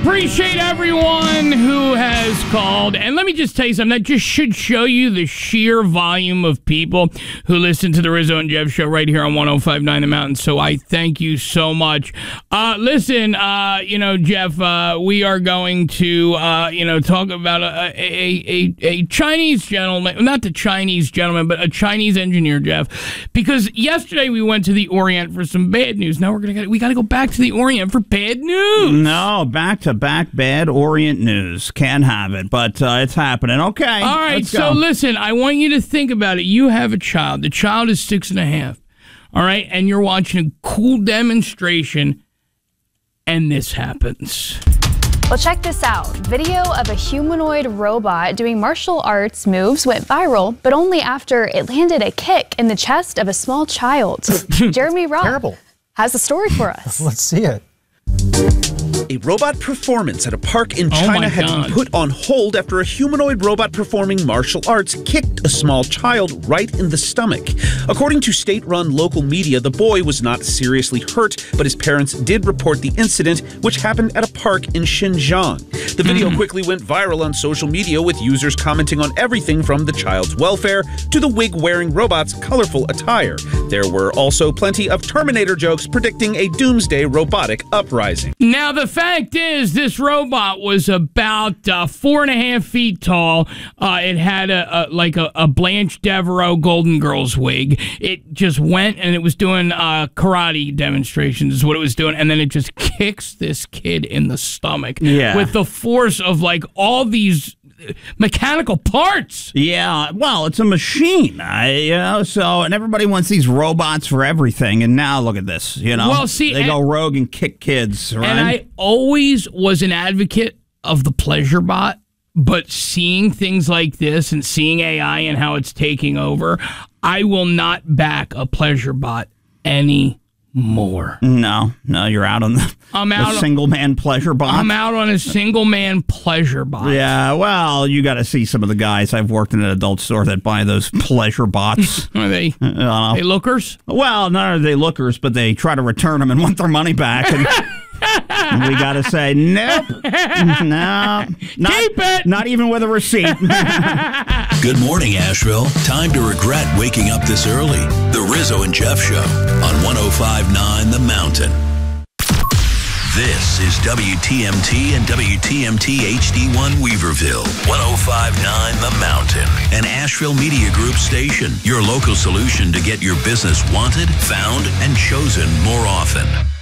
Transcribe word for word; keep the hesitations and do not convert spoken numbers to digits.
appreciate everyone who has called. And let me just tell you something. That just should show you the sheer volume of people who listen to the Rizzo and Jeff show right here on one oh five point nine The Mountain. So I thank you so much. Uh, listen, uh, you know, Jeff, uh, we are going to, uh, you know, talk about a, a, a, a Chinese gentleman, not the Chinese gentleman, but a Chinese engineer, Jeff, because yesterday we went to the Orient for some bad news. Now we're going to, we got to go back to the Orient for bad news. No, back to back bad Orient news. Can't have it, but uh, it's happening. Okay. All right. So listen, I want you to think about it. You have a child. The child is six and a half. All right. And you're watching a cool demonstration, and this happens. Well, check this out. Video of a humanoid robot doing martial arts moves went viral, but only after it landed a kick in the chest of a small child. Jeremy Robb Terrible. has the story for us. Let's see it. A robot performance at a park in Oh China my had God. been put on hold after a humanoid robot performing martial arts kicked a small child right in the stomach. According to state-run local media, the boy was not seriously hurt, but his parents did report the incident, which happened at a park in Xinjiang. The video Mm. quickly went viral on social media, with users commenting on everything from the child's welfare to the wig-wearing robot's colorful attire. There were also plenty of Terminator jokes predicting a doomsday robotic uprising. Now, the fact is, this robot was about uh, four and a half feet tall. Uh, it had a, a like a, a Blanche Devereaux Golden Girls wig. It just went and it was doing uh, karate demonstrations, is what it was doing, and then it just kicks this kid in the stomach Yeah. with the force of like all these mechanical parts. Yeah, well, it's a machine, I, you know, so, and everybody wants these robots for everything, and now look at this, you know. Well, see, they and- go rogue and kick kids, right? And I always was an advocate of the pleasure bot, but seeing things like this and seeing A I and how it's taking over, I will not back a pleasure bot anymore. No, no, you're out on the, I'm the out on- single-man pleasure bot. I'm out on a single man pleasure bot. Yeah, well, you got to see some of the guys I've worked in an adult store that buy those pleasure bots. Are they, Uh, they lookers? well, not are they lookers, but they try to return them and want their money back. And, and we got to say, nope, no, not, Keep it! not even with a receipt. Good morning, Asheville. Time to regret waking up this early. The Rizzo and Jeff Show on one oh five point nine The Mountain. This is W T M T and W T M T H D one Weaverville, one oh five point nine The Mountain, an Asheville Media Group station, your local solution to get your business wanted, found, and chosen more often.